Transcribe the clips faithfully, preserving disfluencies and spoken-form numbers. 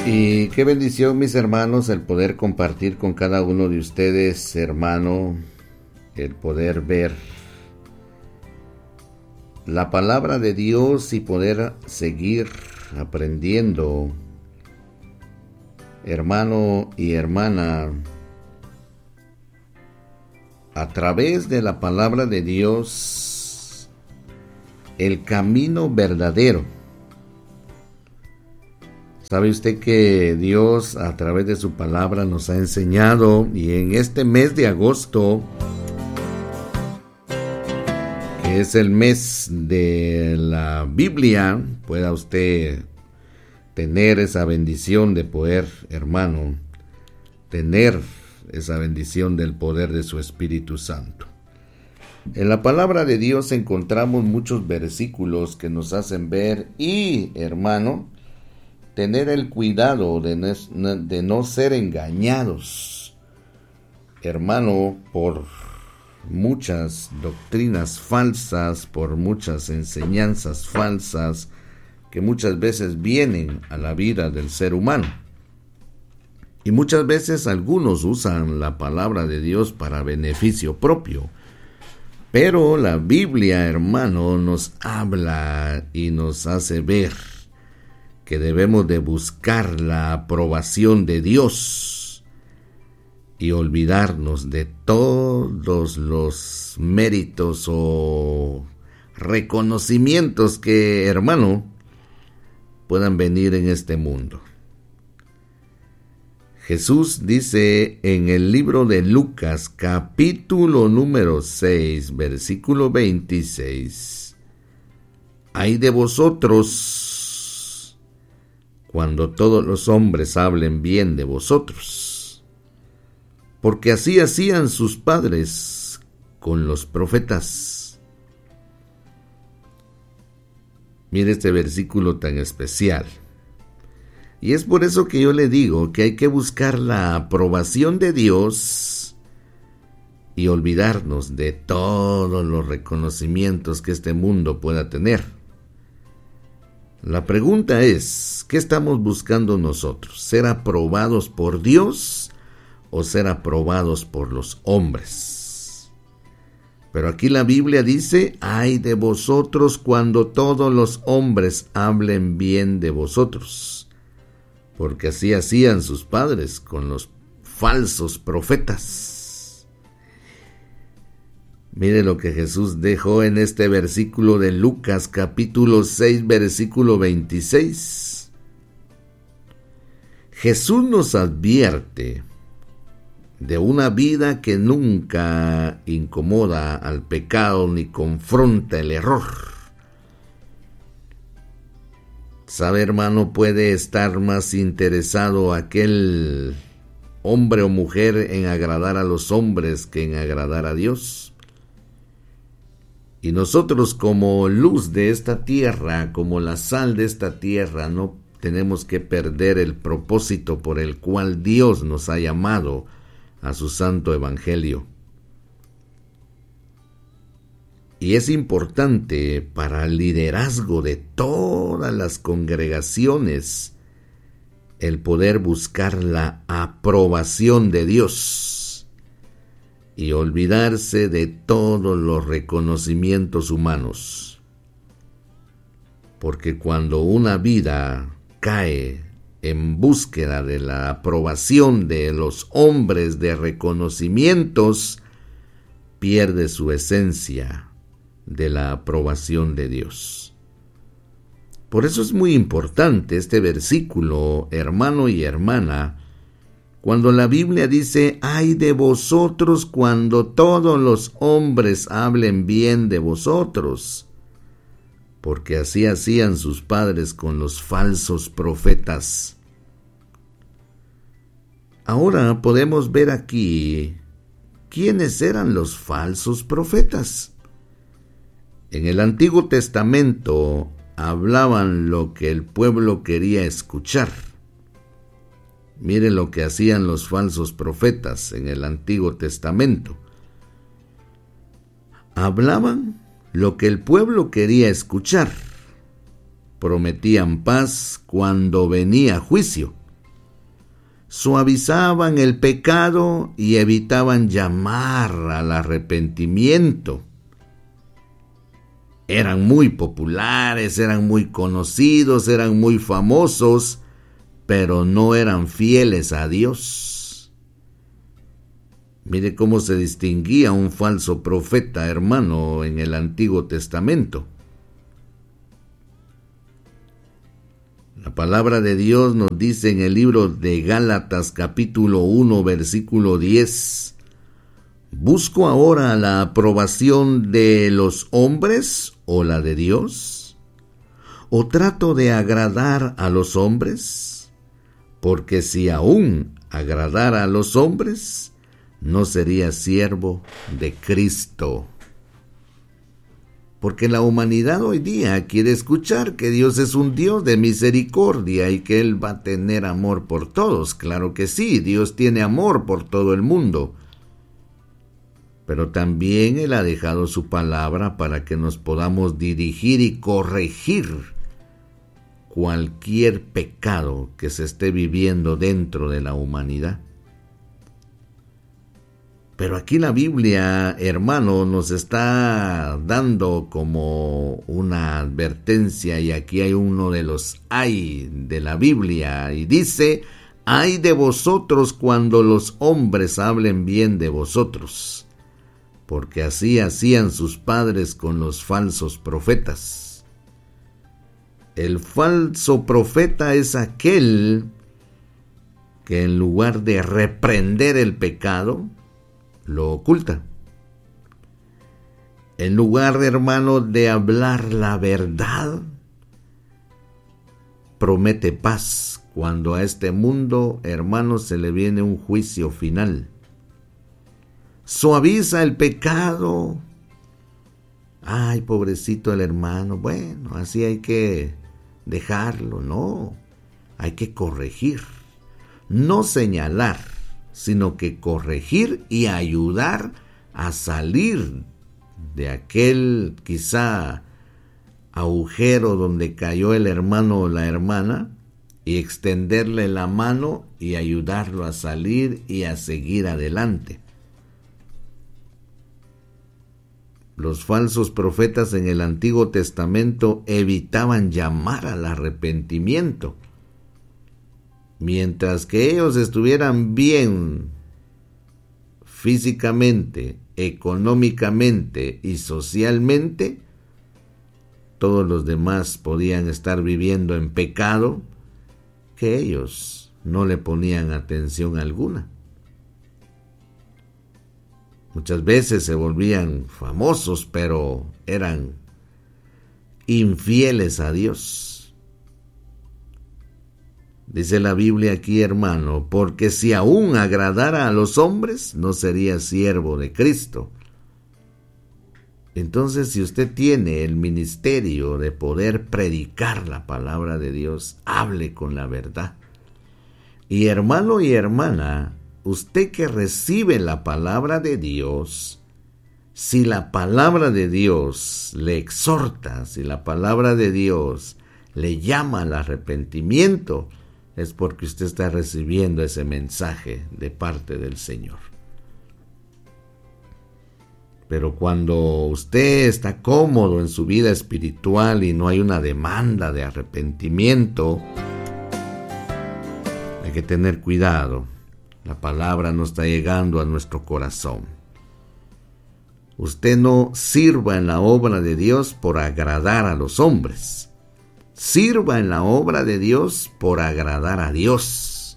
Y qué bendición, mis hermanos, el poder compartir con cada uno de ustedes, hermano, el poder ver la palabra de Dios y poder seguir aprendiendo, hermano y hermana, a través de la palabra de Dios, el camino verdadero. ¿Sabe usted que Dios a través de su palabra nos ha enseñado, y en este mes de agosto, que es el mes de la Biblia, pueda usted tener esa bendición de poder, hermano, tener esa bendición del poder de su Espíritu Santo? En la palabra de Dios encontramos muchos versículos que nos hacen ver y, hermano, tener el cuidado de no, de no ser engañados, hermano, por muchas doctrinas falsas, por muchas enseñanzas falsas que muchas veces vienen a la vida del ser humano. Y muchas veces algunos usan la palabra de Dios para beneficio propio. Pero la Biblia, hermano, nos habla y nos hace ver que debemos de buscar la aprobación de Dios y olvidarnos de todos los méritos o reconocimientos que, hermano, puedan venir en este mundo. Jesús dice en el libro de Lucas, capítulo número seis, versículo veintiséis: «Ay de vosotros cuando todos los hombres hablen bien de vosotros, porque así hacían sus padres con los profetas». Mire este versículo tan especial. Y es por eso que yo le digo que hay que buscar la aprobación de Dios y olvidarnos de todos los reconocimientos que este mundo pueda tener. La pregunta es, ¿qué estamos buscando nosotros? ¿Ser aprobados por Dios o ser aprobados por los hombres? Pero aquí la Biblia dice: «Ay de vosotros cuando todos los hombres hablen bien de vosotros, porque así hacían sus padres con los falsos profetas». Mire lo que Jesús dejó en este versículo de Lucas capítulo seis, versículo veintiséis. Jesús nos advierte de una vida que nunca incomoda al pecado ni confronta el error. ¿Sabe, hermano? Puede estar más interesado aquel hombre o mujer en agradar a los hombres que en agradar a Dios. Y nosotros, como luz de esta tierra, como la sal de esta tierra, no tenemos que perder el propósito por el cual Dios nos ha llamado a su santo evangelio. Y es importante para el liderazgo de todas las congregaciones el poder buscar la aprobación de Dios y olvidarse de todos los reconocimientos humanos. Porque cuando una vida cae en búsqueda de la aprobación de los hombres, de reconocimientos, pierde su esencia de la aprobación de Dios. Por eso es muy importante este versículo, hermano y hermana, cuando la Biblia dice: «Ay de vosotros cuando todos los hombres hablen bien de vosotros, porque así hacían sus padres con los falsos profetas». Ahora podemos ver aquí quiénes eran los falsos profetas. En el Antiguo Testamento hablaban lo que el pueblo quería escuchar. Miren lo que hacían los falsos profetas en el Antiguo Testamento. Hablaban lo que el pueblo quería escuchar. Prometían paz cuando venía juicio. suavizaban el pecado y evitaban llamar al arrepentimiento. Eran muy populares, eran muy conocidos, eran muy famosos, pero no eran fieles a Dios. Mire cómo se distinguía un falso profeta, hermano, en el Antiguo Testamento. La palabra de Dios nos dice en el libro de Gálatas capítulo uno versículo diez: ¿busco ahora la aprobación de los hombres o la de Dios? ¿O trato de agradar a los hombres? Porque si aún agradara a los hombres, no sería siervo de Cristo. Porque la humanidad hoy día quiere escuchar que Dios es un Dios de misericordia y que Él va a tener amor por todos. Claro que sí, Dios tiene amor por todo el mundo. Pero también Él ha dejado su palabra para que nos podamos dirigir y corregir cualquier pecado que se esté viviendo dentro de la humanidad. Pero aquí la Biblia, hermano, nos está dando como una advertencia, y aquí hay uno de los ay de la Biblia, y dice: ay de vosotros cuando los hombres hablen bien de vosotros, porque así hacían sus padres con los falsos profetas. El falso profeta es aquel que en lugar de reprender el pecado, lo oculta. En lugar, hermano, de hablar la verdad, promete paz cuando a este mundo, hermano, se le viene un juicio final. Suaviza el pecado. Ay, pobrecito el hermano, bueno, así hay que dejarlo. No, hay que corregir, no señalar, sino que corregir y ayudar a salir de aquel quizá agujero donde cayó el hermano o la hermana, y extenderle la mano y ayudarlo a salir y a seguir adelante. Los falsos profetas en el Antiguo Testamento evitaban llamar al arrepentimiento. Mientras que ellos estuvieran bien físicamente, económicamente y socialmente, todos los demás podían estar viviendo en pecado que ellos no le ponían atención alguna. Muchas veces se volvían famosos, pero eran infieles a Dios. Dice la Biblia aquí, hermano, porque si aún agradara a los hombres, no sería siervo de Cristo. Entonces, si usted tiene el ministerio de poder predicar la palabra de Dios, hable con la verdad. Y hermano y hermana, usted que recibe la palabra de Dios, si la palabra de Dios le exhorta, si la palabra de Dios le llama al arrepentimiento, es porque usted está recibiendo ese mensaje de parte del Señor. Pero cuando usted está cómodo en su vida espiritual y no hay una demanda de arrepentimiento, hay que tener cuidado. La palabra no está llegando a nuestro corazón. Usted no sirva en la obra de Dios por agradar a los hombres. Sirva en la obra de Dios por agradar a Dios.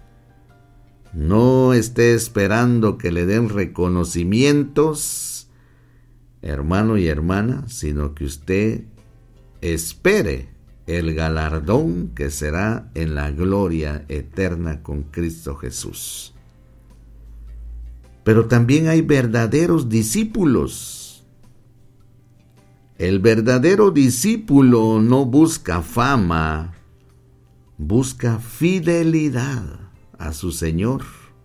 No esté esperando que le den reconocimientos, hermano y hermana, sino que usted espere el galardón que será en la gloria eterna con Cristo Jesús. Pero también hay verdaderos discípulos. El verdadero discípulo no busca fama, busca fidelidad a su Señor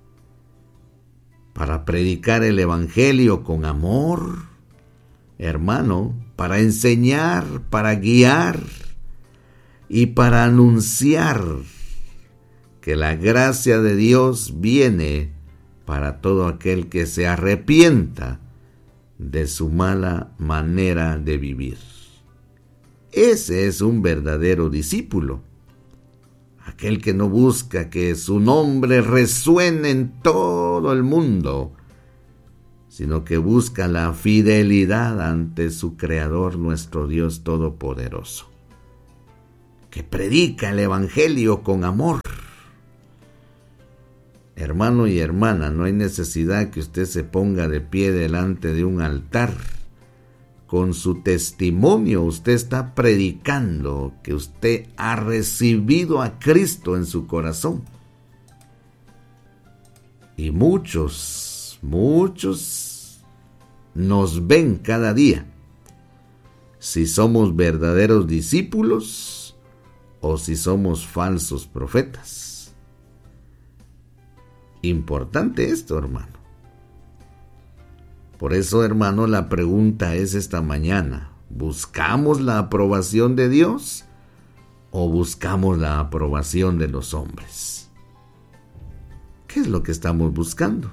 para predicar el evangelio con amor, hermano, para enseñar, para guiar y para anunciar que la gracia de Dios viene para todo aquel que se arrepienta de su mala manera de vivir. Ese es un verdadero discípulo, aquel que no busca que su nombre resuene en todo el mundo, sino que busca la fidelidad ante su Creador, nuestro Dios Todopoderoso, que predica el Evangelio con amor. Hermano y hermana, no hay necesidad que usted se ponga de pie delante de un altar. Con su testimonio usted está predicando que usted ha recibido a Cristo en su corazón. Y muchos, muchos nos ven cada día si somos verdaderos discípulos o si somos falsos profetas. Importante esto, hermano. Por eso, hermano, la pregunta es esta mañana: ¿buscamos la aprobación de Dios o buscamos la aprobación de los hombres? ¿Qué es lo que estamos buscando?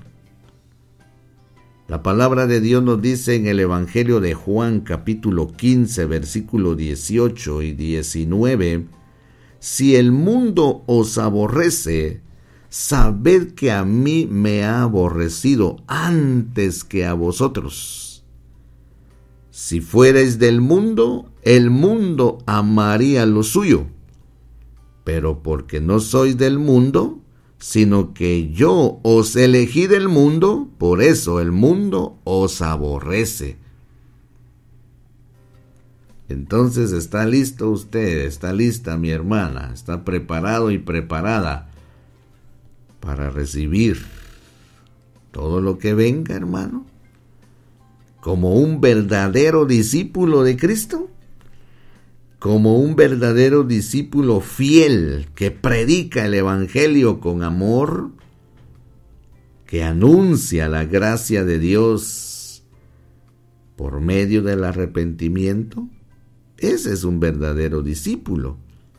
La palabra de Dios nos dice en el Evangelio de Juan, capítulo quince, versículo dieciocho y diecinueve: si el mundo os aborrece, sabed que a mí me ha aborrecido antes que a vosotros. Si fuereis del mundo, el mundo amaría lo suyo. Pero porque no sois del mundo, sino que yo os elegí del mundo, por eso el mundo os aborrece. Entonces, ¿está listo usted? ¿Está lista mi hermana? ¿Está preparado y preparada para recibir todo lo que venga, hermano? Como un verdadero discípulo de Cristo, como un verdadero discípulo fiel que predica el Evangelio con amor, que anuncia la gracia de Dios por medio del arrepentimiento. Ese es un verdadero discípulo.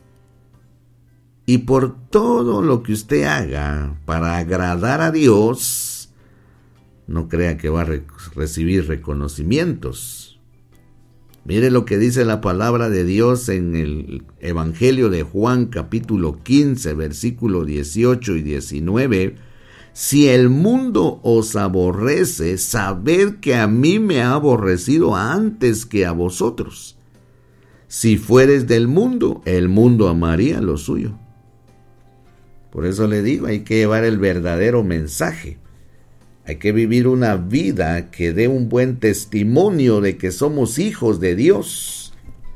Y por todo lo que usted haga para agradar a Dios, no crea que va a re- recibir reconocimientos. Mire lo que dice la palabra de Dios en el Evangelio de Juan, capítulo quince, versículo dieciocho y diecinueve. Si el mundo os aborrece, sabed que a mí me ha aborrecido antes que a vosotros. Si fueres del mundo, el mundo amaría lo suyo. Por eso le digo, hay que llevar el verdadero mensaje. Hay que vivir una vida que dé un buen testimonio de que somos hijos de Dios.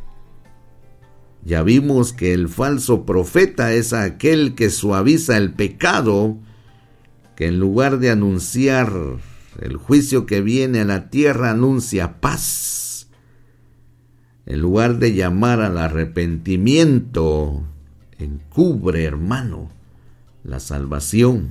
Ya vimos que el falso profeta es aquel que suaviza el pecado, que en lugar de anunciar el juicio que viene a la tierra, anuncia paz. En lugar de llamar al arrepentimiento, encubre, hermano, la salvación,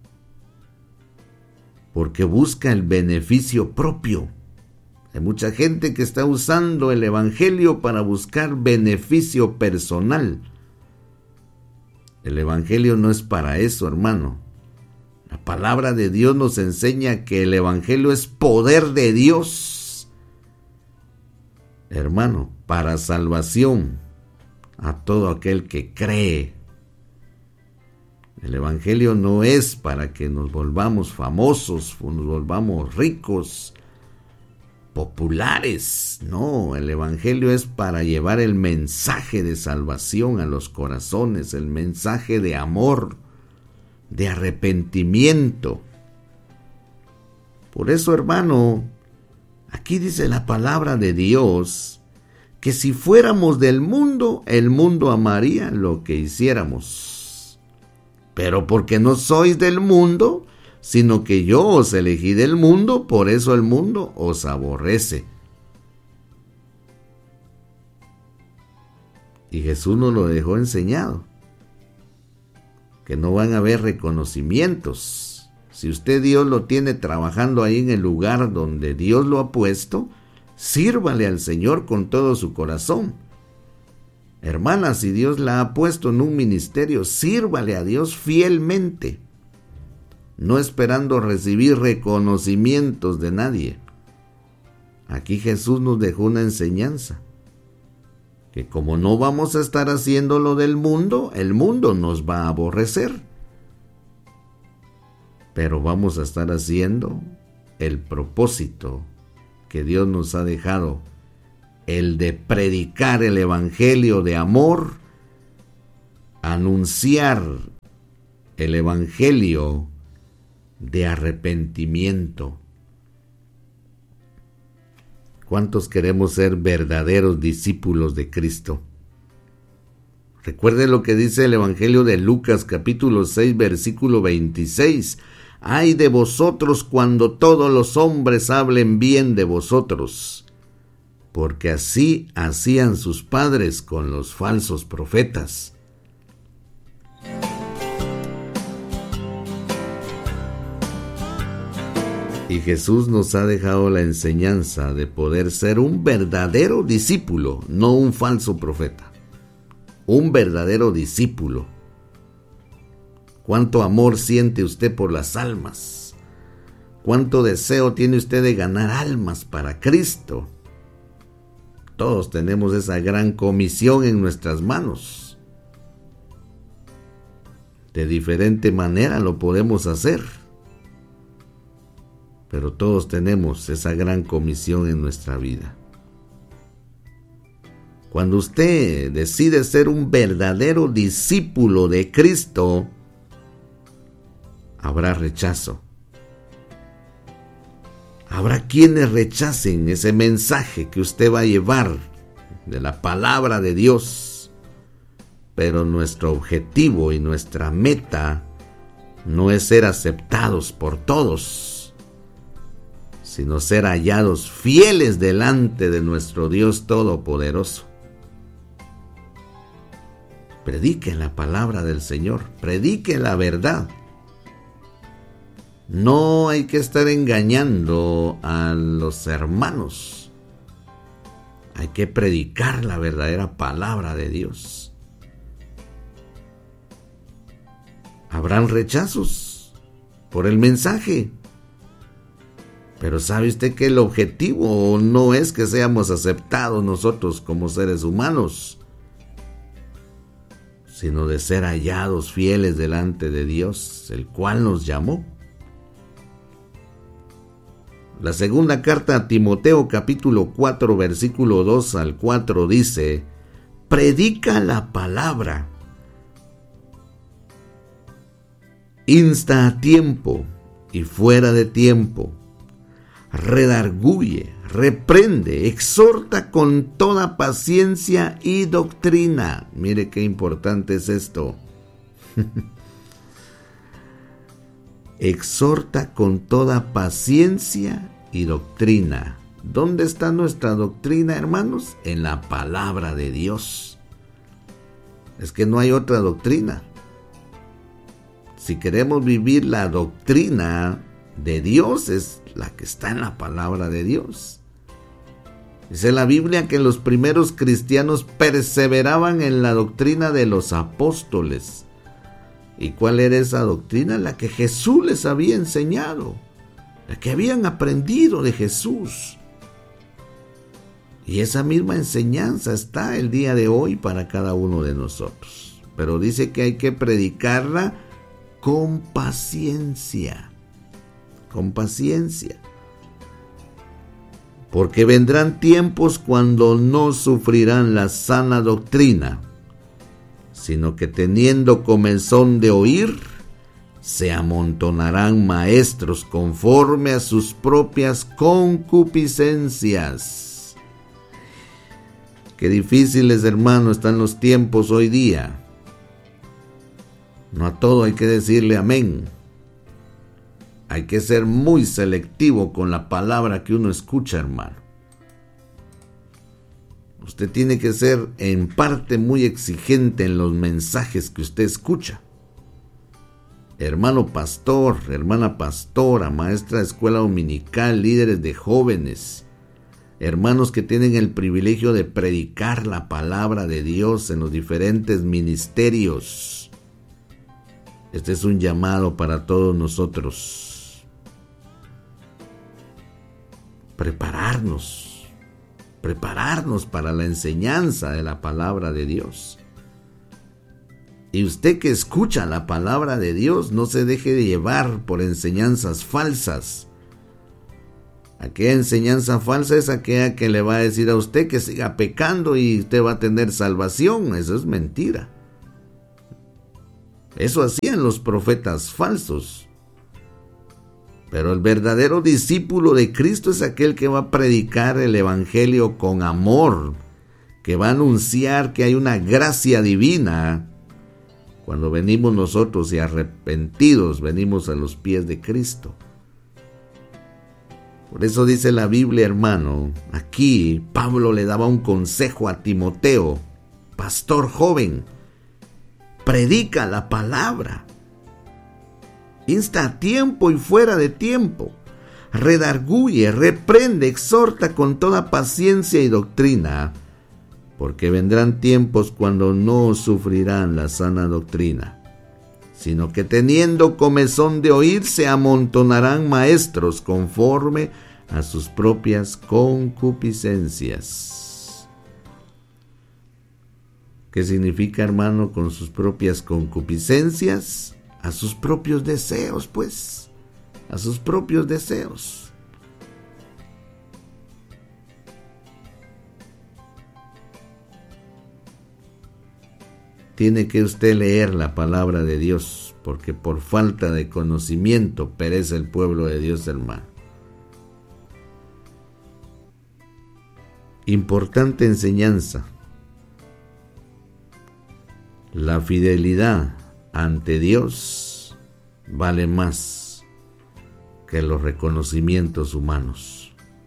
porque busca el beneficio propio. Hay mucha gente que está usando el Evangelio para buscar beneficio personal. El Evangelio no es para eso, hermano. La palabra de Dios nos enseña que el Evangelio es poder de Dios, hermano, para salvación a todo aquel que cree. El Evangelio no es para que nos volvamos famosos, nos volvamos ricos, populares. No, el Evangelio es para llevar el mensaje de salvación a los corazones, el mensaje de amor, de arrepentimiento. Por eso, hermano, aquí dice la palabra de Dios que si fuéramos del mundo, el mundo amaría lo que hiciéramos. Pero porque no sois del mundo, sino que yo os elegí del mundo, por eso el mundo os aborrece. Y Jesús nos lo dejó enseñado, que no van a haber reconocimientos. Si usted Dios lo tiene trabajando ahí en el lugar donde Dios lo ha puesto, sírvale al Señor con todo su corazón. Hermana, si Dios la ha puesto en un ministerio, sírvale a Dios fielmente, no esperando recibir reconocimientos de nadie. Aquí Jesús nos dejó una enseñanza, que como no vamos a estar haciendo lo del mundo, el mundo nos va a aborrecer. Pero vamos a estar haciendo el propósito que Dios nos ha dejado, el de predicar el evangelio de amor, anunciar el evangelio de arrepentimiento. ¿Cuántos queremos ser verdaderos discípulos de Cristo? Recuerde lo que dice el Evangelio de Lucas capítulo seis versículo veintiséis. Ay de vosotros cuando todos los hombres hablen bien de vosotros, porque así hacían sus padres con los falsos profetas. Y Jesús nos ha dejado la enseñanza de poder ser un verdadero discípulo, no un falso profeta. Un verdadero discípulo. ¿Cuánto amor siente usted por las almas? ¿Cuánto deseo tiene usted de ganar almas para Cristo? Todos tenemos esa gran comisión en nuestras manos. De diferente manera lo podemos hacer, pero todos tenemos esa gran comisión en nuestra vida. Cuando usted decide ser un verdadero discípulo de Cristo, habrá rechazo. Habrá quienes rechacen ese mensaje que usted va a llevar de la palabra de Dios. Pero nuestro objetivo y nuestra meta no es ser aceptados por todos, sino ser hallados fieles delante de nuestro Dios Todopoderoso. Predique la palabra del Señor, predique la verdad. No hay que estar engañando a los hermanos. Hay que predicar la verdadera palabra de Dios. Habrán rechazos por el mensaje. Pero ¿sabe usted que el objetivo no es que seamos aceptados nosotros como seres humanos, sino de ser hallados fieles delante de Dios, el cual nos llamó? La segunda carta a Timoteo capítulo cuatro versículo dos al cuatro dice: predica la palabra, insta a tiempo y fuera de tiempo, redarguye, reprende, exhorta con toda paciencia y doctrina. Mire qué importante es esto. Exhorta con toda paciencia y doctrina. ¿Dónde está nuestra doctrina, hermanos? En la palabra de Dios. Es que no hay otra doctrina. Si queremos vivir la doctrina de Dios, es la que está en la palabra de Dios. Dice la Biblia que los primeros cristianos perseveraban en la doctrina de los apóstoles. ¿Y cuál era esa doctrina? La que Jesús les había enseñado, la que habían aprendido de Jesús. Y esa misma enseñanza está el día de hoy para cada uno de nosotros. Pero dice que hay que predicarla con paciencia, con paciencia. Porque vendrán tiempos cuando no sufrirán la sana doctrina, sino que teniendo comezón de oír, se amontonarán maestros conforme a sus propias concupiscencias. Qué difíciles, hermano, están los tiempos hoy día. No a todo hay que decirle amén. Hay que ser muy selectivo con la palabra que uno escucha, hermano. Usted tiene que ser en parte muy exigente en los mensajes que usted escucha. Hermano pastor, hermana pastora, maestra de escuela dominical, líderes de jóvenes, hermanos que tienen el privilegio de predicar la palabra de Dios en los diferentes ministerios. Este es un llamado para todos nosotros. Prepararnos, prepararnos para la enseñanza de la palabra de Dios. Y usted que escucha la palabra de Dios, no se deje de llevar por enseñanzas falsas. Aquella enseñanza falsa es aquella que le va a decir a usted que siga pecando y usted va a tener salvación. Eso es mentira. Eso hacían los profetas falsos. Pero el verdadero discípulo de Cristo es aquel que va a predicar el evangelio con amor, que va a anunciar que hay una gracia divina. Cuando venimos nosotros y arrepentidos, venimos a los pies de Cristo. Por eso dice la Biblia, hermano, aquí Pablo le daba un consejo a Timoteo, pastor joven: predica la palabra, insta a tiempo y fuera de tiempo, redarguye, reprende, exhorta con toda paciencia y doctrina, porque vendrán tiempos cuando no sufrirán la sana doctrina, sino que teniendo comezón de oír se amontonarán maestros conforme a sus propias concupiscencias. ¿Qué significa, hermano, con sus propias concupiscencias? A sus propios deseos, pues, a sus propios deseos. Tiene que usted leer la palabra de Dios, porque por falta de conocimiento perece el pueblo de Dios, hermano. Importante enseñanza. La fidelidad ante Dios vale más que los reconocimientos humanos.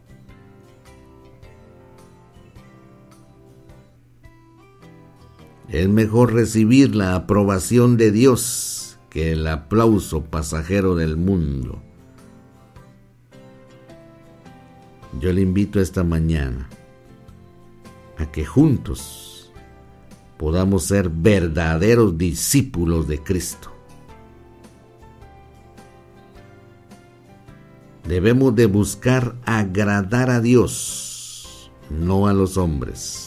Es mejor recibir la aprobación de Dios que el aplauso pasajero del mundo. Yo le invito esta mañana a que juntos podamos ser verdaderos discípulos de Cristo. Debemos de buscar agradar a Dios, no a los hombres.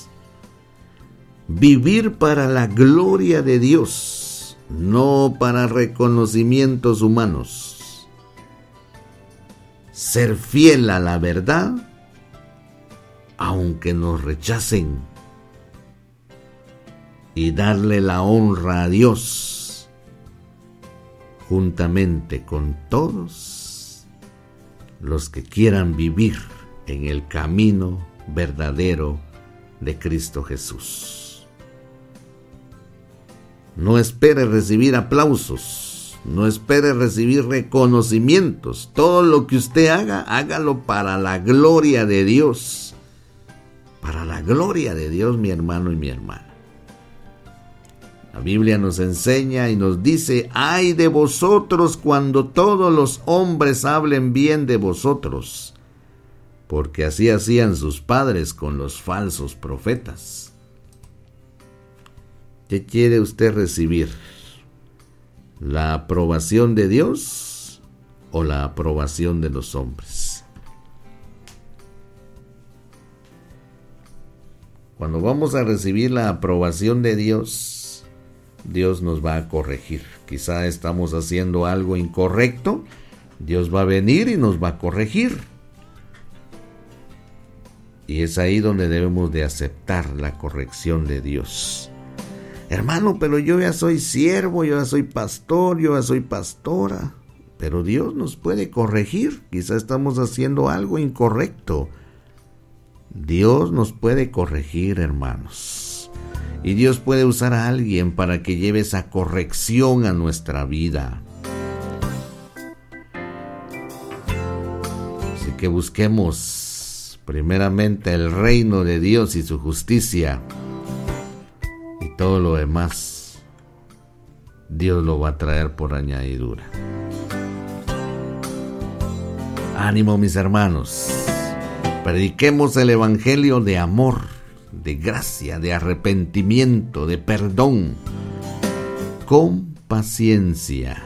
Vivir para la gloria de Dios, no para reconocimientos humanos. Ser fiel a la verdad, aunque nos rechacen. Y darle la honra a Dios, juntamente con todos los que quieran vivir en el camino verdadero de Cristo Jesús. No espere recibir aplausos, no espere recibir reconocimientos. Todo lo que usted haga, hágalo para la gloria de Dios. Para la gloria de Dios, mi hermano y mi hermana. La Biblia nos enseña y nos dice: ay de vosotros cuando todos los hombres hablen bien de vosotros, porque así hacían sus padres con los falsos profetas. ¿Qué quiere usted recibir? ¿La aprobación de Dios o la aprobación de los hombres? Cuando vamos a recibir la aprobación de Dios, Dios nos va a corregir. Quizá estamos haciendo algo incorrecto, Dios va a venir y nos va a corregir. Y es ahí donde debemos de aceptar la corrección de Dios. Hermano, pero yo ya soy siervo, yo ya soy pastor, yo ya soy pastora. Pero Dios nos puede corregir. Quizá estamos haciendo algo incorrecto. Dios nos puede corregir, hermanos. Y Dios puede usar a alguien para que lleve esa corrección a nuestra vida. Así que busquemos primeramente el reino de Dios y su justicia. Y todo lo demás, Dios lo va a traer por añadidura. Ánimo, mis hermanos. Prediquemos el evangelio de amor, de gracia, de arrepentimiento, de perdón, con paciencia.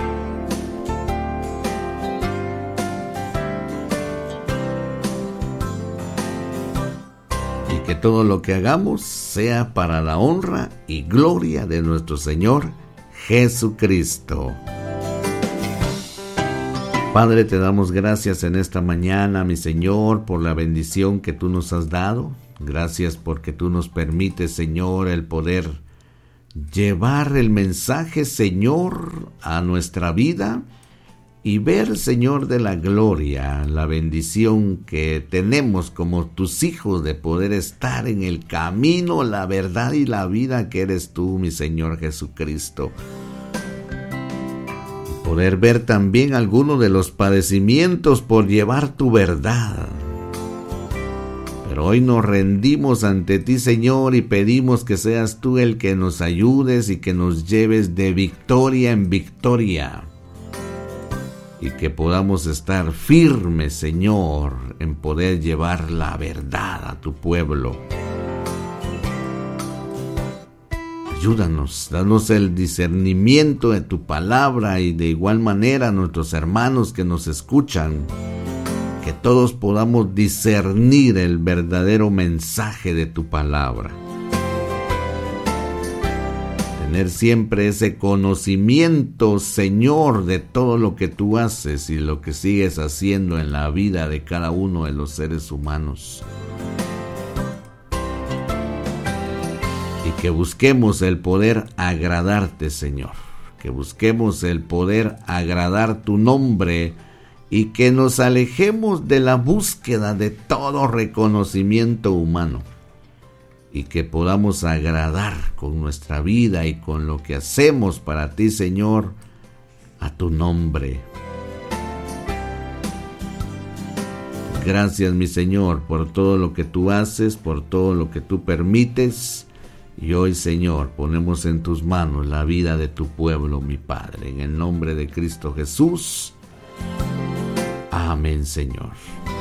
Y que todo lo que hagamos sea para la honra y gloria de nuestro Señor Jesucristo. Padre, te damos gracias en esta mañana, mi Señor, por la bendición que tú nos has dado. Gracias porque tú nos permites, Señor, el poder llevar el mensaje, Señor, a nuestra vida y ver, Señor, de la gloria, la bendición que tenemos como tus hijos de poder estar en el camino, la verdad y la vida que eres tú, mi Señor Jesucristo. Poder ver también algunos de los padecimientos por llevar tu verdad. Pero hoy nos rendimos ante ti, Señor, y pedimos que seas tú el que nos ayudes y que nos lleves de victoria en victoria. Y que podamos estar firmes, Señor, en poder llevar la verdad a tu pueblo. Ayúdanos, danos el discernimiento de tu palabra y de igual manera a nuestros hermanos que nos escuchan, que todos podamos discernir el verdadero mensaje de tu palabra. Tener siempre ese conocimiento, Señor, de todo lo que tú haces y lo que sigues haciendo en la vida de cada uno de los seres humanos. Y que busquemos el poder agradarte, Señor. Que busquemos el poder agradar tu nombre y que nos alejemos de la búsqueda de todo reconocimiento humano. Y que podamos agradar con nuestra vida y con lo que hacemos para ti, Señor, a tu nombre. Gracias, mi Señor, por todo lo que tú haces, por todo lo que tú permites. Y hoy, Señor, ponemos en tus manos la vida de tu pueblo, mi Padre, en el nombre de Cristo Jesús. Amén, Señor.